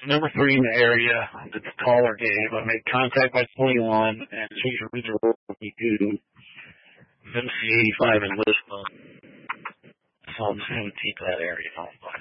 number 3 in the area. It's a taller game. I made contact by 21 and changed the regional roll to MC 85 in Lisbon. So I'm just going to keep that area also.